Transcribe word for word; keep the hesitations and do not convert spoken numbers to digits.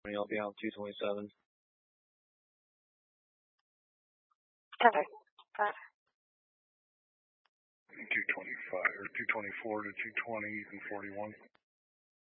I'll be out two twenty-seven. Okay. Uh, two twenty-five or two twenty-four to two twenty, even forty-one.